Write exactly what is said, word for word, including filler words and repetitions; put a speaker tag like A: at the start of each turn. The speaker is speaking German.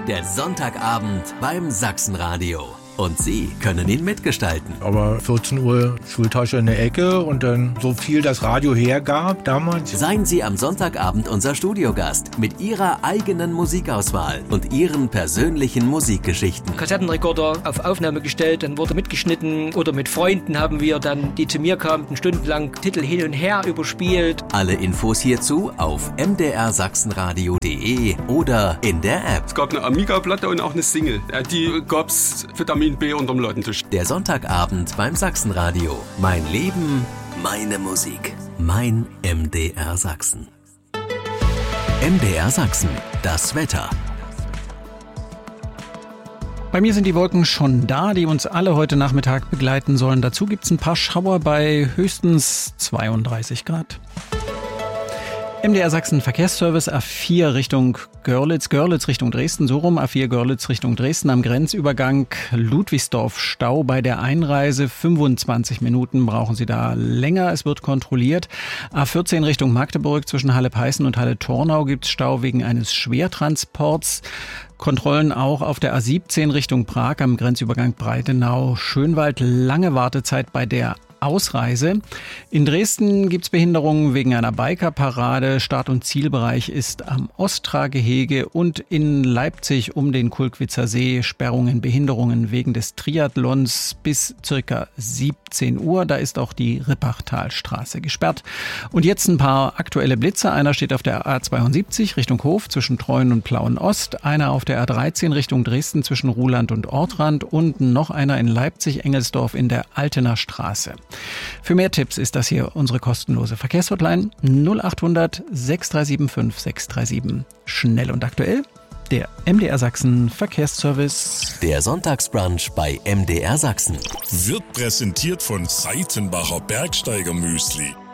A: Der Sonntagabend beim Sachsenradio. Und Sie können ihn mitgestalten.
B: Aber vierzehn Uhr Schultasche in der Ecke und dann so viel das Radio hergab damals.
A: Seien Sie am Sonntagabend unser Studiogast mit Ihrer eigenen Musikauswahl und Ihren persönlichen Musikgeschichten.
C: Kassettenrekorder auf Aufnahme gestellt, dann wurde mitgeschnitten oder mit Freunden haben wir dann, die zu mir kamen, stundenlang Titel hin und her überspielt.
A: Alle Infos hierzu auf m d r sachsenradio punkt d e oder in der App.
D: Es gab eine Amiga-Platte und auch eine Single. Die gab's Vitamin B unterm Ladentisch.
A: Der Sonntagabend beim Sachsenradio. Mein Leben, meine Musik. Mein M D R Sachsen. M D R Sachsen. Das Wetter.
E: Bei mir sind die Wolken schon da, die uns alle heute Nachmittag begleiten sollen. Dazu gibt es ein paar Schauer bei höchstens zweiunddreißig Grad. M D R Sachsen Verkehrsservice A vier Richtung Görlitz, Görlitz Richtung Dresden, so rum, A vier Görlitz Richtung Dresden am Grenzübergang Ludwigsdorf Stau bei der Einreise, fünfundzwanzig Minuten brauchen Sie da länger, es wird kontrolliert. A vierzehn Richtung Magdeburg zwischen Halle-Peißen und Halle-Tornau gibt es Stau wegen eines Schwertransports. Kontrollen auch auf der A siebzehn Richtung Prag am Grenzübergang Breitenau-Schönwald, lange Wartezeit bei der Ausreise. In Dresden gibt's Behinderungen wegen einer Bikerparade. Start- und Zielbereich ist am Ostra-Gehege und in Leipzig um den Kulkwitzer See Sperrungen, Behinderungen wegen des Triathlons bis circa siebzehn Uhr. Da ist auch die Rippachtalstraße gesperrt. Und jetzt ein paar aktuelle Blitze. Einer steht auf der A zweiundsiebzig Richtung Hof zwischen Treuen und Plauen-Ost. Einer auf der A dreizehn Richtung Dresden zwischen Ruhland und Ortrand und noch einer in Leipzig-Engelsdorf in der Altener Straße. Für mehr Tipps ist das hier unsere kostenlose Verkehrshotline null acht hundert sechs drei sieben fünf sechs drei sieben. Schnell und aktuell, der M D R Sachsen Verkehrsservice.
A: Der Sonntagsbrunch bei M D R Sachsen
F: Wird präsentiert von Seitenbacher Bergsteiger Müsli.